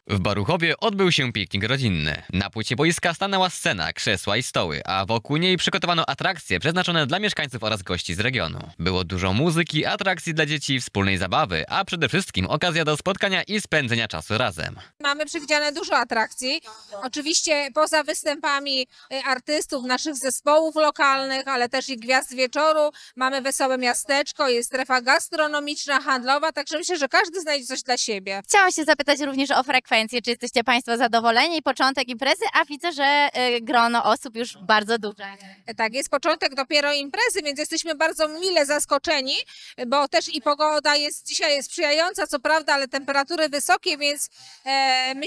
W Baruchowie odbył się piknik rodzinny. Na płycie boiska stanęła scena, krzesła i stoły, a wokół niej przygotowano atrakcje przeznaczone dla mieszkańców oraz gości z regionu. Było dużo muzyki, atrakcji dla dzieci, wspólnej zabawy, a przede wszystkim okazja do spotkania i spędzenia czasu razem. Mamy przewidziane dużo atrakcji. Oczywiście poza występami artystów, naszych zespołów lokalnych, ale też i gwiazd wieczoru. Mamy wesołe miasteczko, jest strefa gastronomiczna, handlowa, także myślę, że każdy znajdzie coś dla siebie. Chciałam się zapytać również o frekwencję. Czy jesteście Państwo zadowoleni? Początek imprezy, a widzę, że grono osób już bardzo duże. Tak, jest początek dopiero imprezy, więc jesteśmy bardzo mile zaskoczeni, bo też i pogoda dzisiaj jest sprzyjająca, co prawda, ale temperatury wysokie, więc